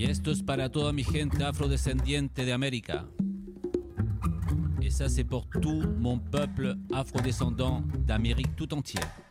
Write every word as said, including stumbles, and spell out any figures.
Y esto es para toda mi gente afrodescendiente de América. Et ça, c'est pour tout mon peuple afrodescendant d'Amérique tout entière.